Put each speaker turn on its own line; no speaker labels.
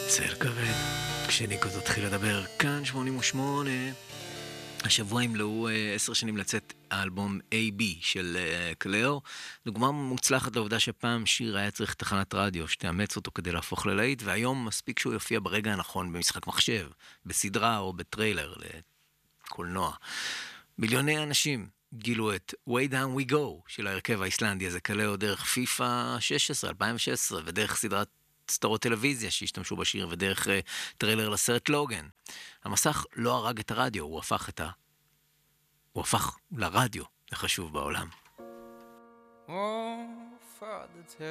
צל כבד, כשניקו תתחיל לדבר, כאן 88. השבוע ימלאו 10 שנים לצאת האלבום A.B. של קלאו. דוגמה מוצלחת לעובדה שפעם שיר היה צריך תחנת רדיו שתאמץ אותו כדי להפוך ללהיט, והיום מספיק שהוא יופיע ברגע הנכון במשחק מחשב, בסדרה או בטריילר לקולנוע. מיליוני אנשים גילו את Way Down We Go של ההרכב האיסלנדי הזה, קלאו, דרך פיפה 16, 2016, ודרך סדרת סדרות טלוויזיה שהשתמשו בשיר, ודרך טריילר לסרט לוגן. המסך לא הרג את הרדיו, הוא הפך לרדיו החשוב בעולם.
Oh, Father,